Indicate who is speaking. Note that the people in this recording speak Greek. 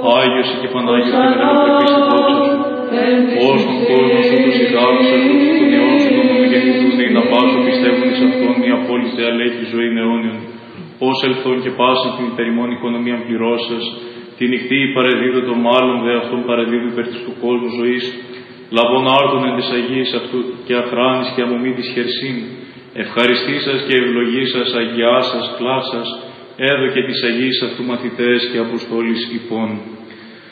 Speaker 1: Άγιος και Πανάγιος και μεγαλοπρεπής στην δόξα σου. Ως τον κόσμο σου τους ηγάπησας, τους τον Υιόν σου τον ομογεννηθούν, ή να πάσω πιστεύουν εις αυτόν η απόλυτη αλέγχη ζωή αιώνιον. Ως ελθόν και πάσαν την υπερημών οικονομίαν πληρώσας, τη νυχτή παρεδίδω το μάλλον δε αυτόν παρεδίδω υπέρ του κόσμου ζωής, λαβών άρτων εν της Αγίας αυτού και αχράνης και αμομή της χερσίν, ευχαριστήσας και ευλογήσας αγιάσας κλάσας, έδωκε της Αγίας αυτού μαθητές και αποστόλης υπών.